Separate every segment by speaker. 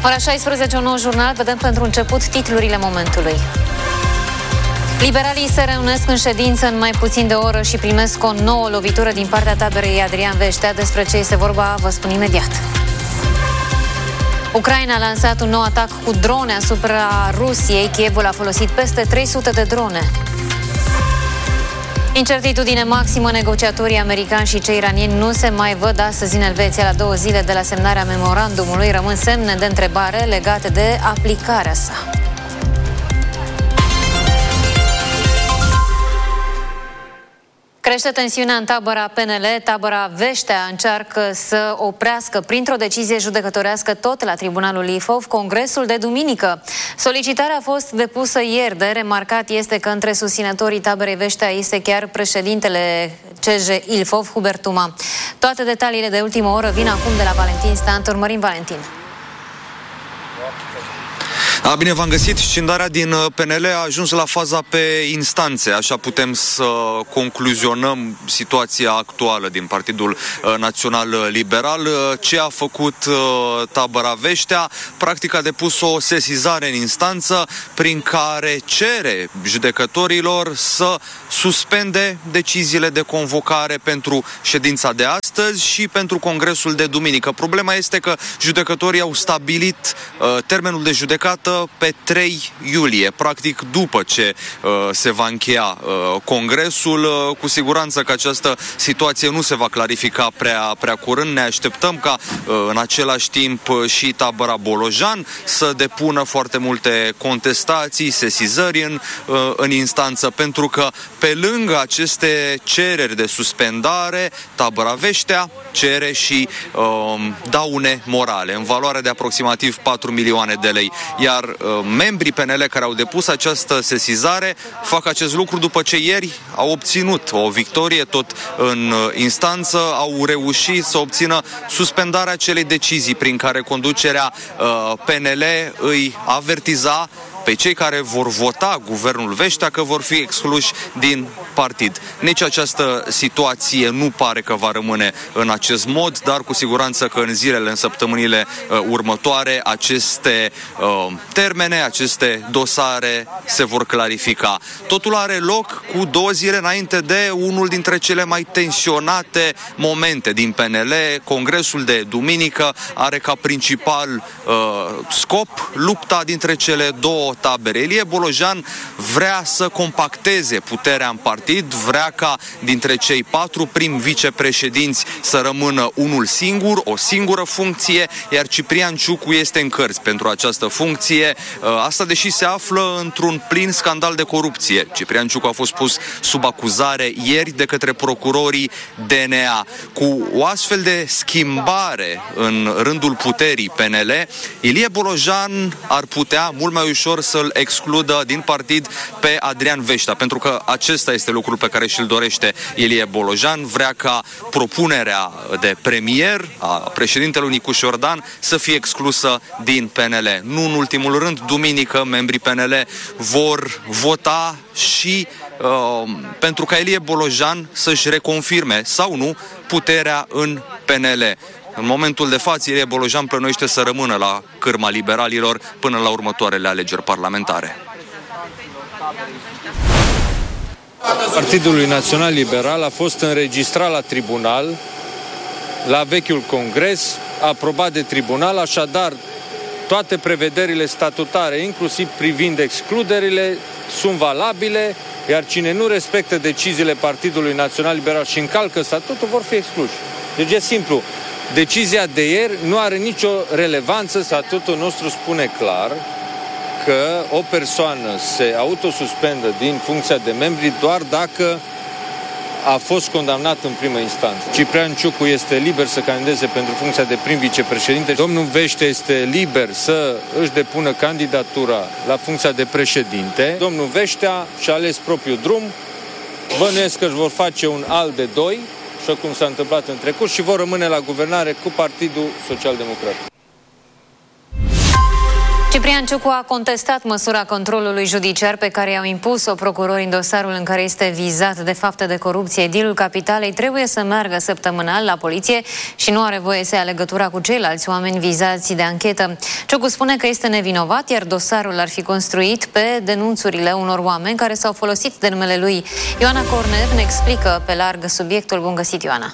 Speaker 1: Ora 16, un nou jurnal, vedem pentru început titlurile momentului. Liberalii se reunesc în ședință în mai puțin de o oră și primesc o nouă lovitură din partea taberei Adrian Veștea. Despre ce este vorba, vă spun imediat. Ucraina a lansat un nou atac cu drone asupra Rusiei. Kievul a folosit peste 300 de drone. Incertitudine maximă, negociatorii americani și cei iranieni nu se mai văd astăzi în Elveția. La 2 zile de la semnarea memorandumului rămân semne de întrebare legate de aplicarea sa. Crește tensiunea în tabăra PNL. Tabăra Veștea încearcă să oprească printr-o decizie judecătorească tot la Tribunalul Ilfov congresul de duminică. Solicitarea a fost depusă ieri. De remarcat este că între susținătorii taberei Veștea este chiar președintele CJ Ilfov, Hubert Tuma. Toate detaliile de ultimă oră vin acum de la Valentin Stant. Urmărim, Valentin.
Speaker 2: Bine v-am găsit. Scindarea din PNL a ajuns la faza pe instanțe. Așa putem să concluzionăm situația actuală din Partidul Național Liberal. Ce a făcut tabăra Veștea? Practic a depus o sesizare în instanță prin care cere judecătorilor să suspende deciziile de convocare pentru ședința de astăzi și pentru congresul de duminică. Problema este că judecătorii au stabilit termenul de judecată pe 3 iulie, practic după ce se va încheia congresul. Cu siguranță că această situație nu se va clarifica prea curând. Ne așteptăm ca în același timp și tabăra Bolojan să depună foarte multe contestații, sesizări în instanță, pentru că pe lângă aceste cereri de suspendare, tabăra Veștea cere și daune morale în valoare de aproximativ 4 milioane de lei. Iar membrii PNL care au depus această sesizare fac acest lucru după ce ieri au obținut o victorie tot în instanță, au reușit să obțină suspendarea acelei decizii prin care conducerea PNL îi avertiza pe cei care vor vota guvernul Veștea că vor fi excluși din partid. Nici această situație nu pare că va rămâne în acest mod, dar cu siguranță că în zilele, în săptămânile următoare, aceste termene, aceste dosare se vor clarifica. Totul are loc cu 2 zile înainte de unul dintre cele mai tensionate momente din PNL. Congresul de duminică are ca principal scop lupta dintre cele două tabere. Ilie Bolojan vrea să compacteze puterea în partid, vrea ca dintre cei 4 prim vicepreședinți să rămână unul singur, o singură funcție, iar Ciprian Ciucu este în cărți pentru această funcție. Asta deși se află într-un plin scandal de corupție. Ciprian Ciucu a fost pus sub acuzare ieri de către procurorii DNA. Cu o astfel de schimbare în rândul puterii PNL, Ilie Bolojan ar putea mult mai ușor să-l excludă din partid pe Adrian Veștea, pentru că acesta este lucrul pe care și-l dorește Ilie Bolojan. Vrea ca propunerea de premier a președintelui Nicu Șordan să fie exclusă din PNL. Nu în ultimul rând, duminică, membrii PNL vor vota și pentru ca Ilie Bolojan să-și reconfirme sau nu puterea în PNL. În momentul de față, Ilie Bolojan plănuiește să rămână la cârma liberalilor până la următoarele alegeri parlamentare.
Speaker 3: Partidului Național Liberal a fost înregistrat la tribunal, la vechiul congres, aprobat de tribunal, așadar toate prevederile statutare, inclusiv privind excluderile, sunt valabile, iar cine nu respectă deciziile Partidului Național Liberal și încalcă statutul vor fi excluși. Deci e simplu. Decizia de ieri nu are nicio relevanță, statutul nostru spune clar că o persoană se autosuspendă din funcția de membri doar dacă a fost condamnat în primă instanță. Ciprian Ciucu este liber să candideze pentru funcția de prim vicepreședinte. Domnul Veștea este liber să își depună candidatura la funcția de președinte. Domnul Veștea și-a ales propriul drum. Bănuiesc că își vor face un al de 2, așa cum s-a întâmplat în trecut, și vor rămâne la guvernare cu Partidul Social Democrat.
Speaker 1: Ciprian Ciucu a contestat măsura controlului judiciar pe care i-au impus-o procurorii în dosarul în care este vizat de fapte de corupție. Edilul Capitalei trebuie să meargă săptămânal la poliție și nu are voie să ia legătura cu ceilalți oameni vizați de anchetă. Ciucu spune că este nevinovat, iar dosarul ar fi construit pe denunțurile unor oameni care s-au folosit de numele lui. Ioana Cornev ne explică pe larg subiectul. Bun găsit, Ioana!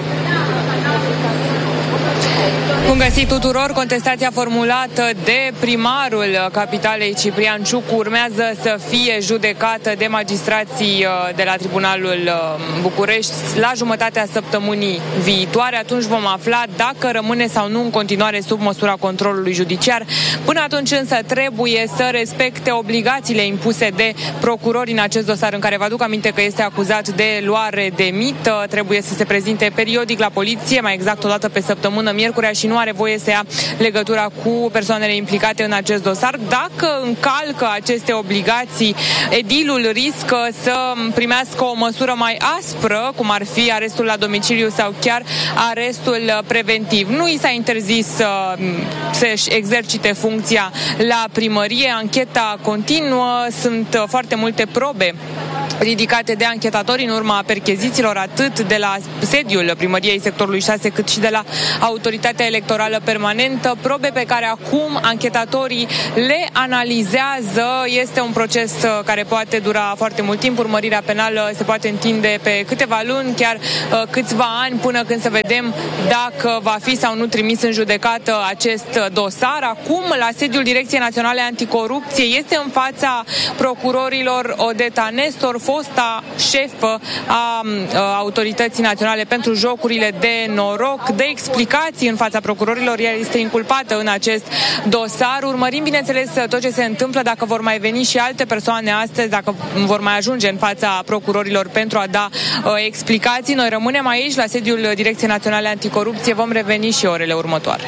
Speaker 4: Bun găsit tuturor! Contestația formulată de primarul Capitalei, Ciprian Ciucu, urmează să fie judecată de magistrații de la Tribunalul București la jumătatea săptămânii viitoare. Atunci vom afla dacă rămâne sau nu în continuare sub măsura controlului judiciar. Până atunci însă trebuie să respecte obligațiile impuse de procurori în acest dosar, în care vă aduc aminte că este acuzat de luare de mită. Trebuie să se prezinte periodic la poliție, mai exact o dată pe săptămână, miercurea, și nu are voie să ia legătura cu persoanele implicate în acest dosar. Dacă încalcă aceste obligații, edilul riscă să primească o măsură mai aspră, cum ar fi arestul la domiciliu sau chiar arestul preventiv. Nu i s-a interzis să-și exercite funcția la primărie. Ancheta continuă, sunt foarte multe probe ridicate de anchetatori în urma perchezițiilor, atât de la sediul primăriei sectorului 6, cât și de la Autoritatea Electorală Permanentă, probe pe care acum anchetatorii le analizează. Este un proces care poate dura foarte mult timp. Urmărirea penală se poate întinde pe câteva luni, chiar câțiva ani, până când să vedem dacă va fi sau nu trimis în judecată acest dosar. Acum, la sediul Direcției Naționale Anticorupție, este în fața procurorilor Odeta Nestor, fosta șefă a Autorității Naționale pentru Jocurile de Noroc. Dă explicații în fața procurorilor, ea este inculpată în acest dosar. Urmărim, bineînțeles, tot ce se întâmplă, dacă vor mai veni și alte persoane astăzi, dacă vor mai ajunge în fața procurorilor pentru a da explicații. Noi rămânem aici, la sediul Direcției Naționale Anticorupție. Vom reveni și orele următoare.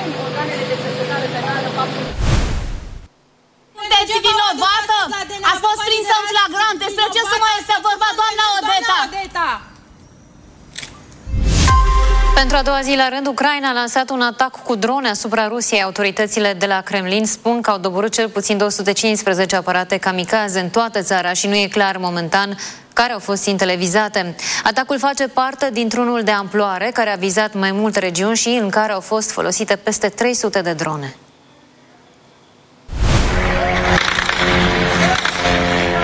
Speaker 5: Sunteți vinovată? Ați fost prinsă în flagrant. Despre ce sumă este vorba, doamna Odeta?
Speaker 1: Pentru a doua zi la rând, Ucraina a lansat un atac cu drone asupra Rusiei. Autoritățile de la Kremlin spun că au doborât cel puțin 215 aparate kamikaze în toată țara și nu e clar momentan care au fost țintele vizate. Atacul face parte dintr-unul de amploare care a vizat mai multe regiuni și în care au fost folosite peste 300 de drone.